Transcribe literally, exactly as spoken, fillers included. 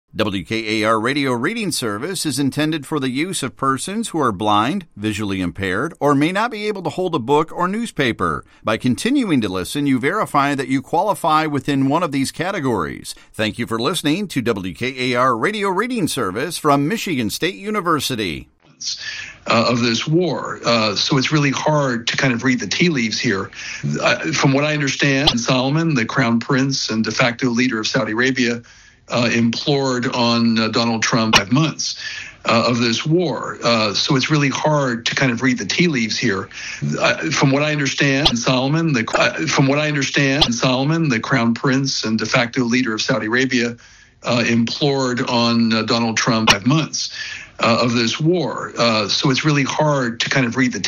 W K A R Radio Reading Service is intended for the use of persons who are blind, visually impaired, or may not be able to hold a book or newspaper. By continuing to listen, you verify that you qualify within one of these categories. Thank you for listening to W K A R Radio Reading Service from Michigan State University. Uh, of this war. Uh, so it's really hard to kind of read the tea leaves here. Uh, from what I understand, Salman, the crown prince and de facto leader of Saudi Arabia, uh, implored on uh, Donald Trump five months uh, of this war. Uh, so it's really hard to kind of read the tea leaves here. Uh, from what I understand, Salman, the uh, from what I understand, Salman, the crown prince and de facto leader of Saudi Arabia, uh, implored on uh, Donald Trump five months uh, of this war. Uh, so it's really hard to kind of read the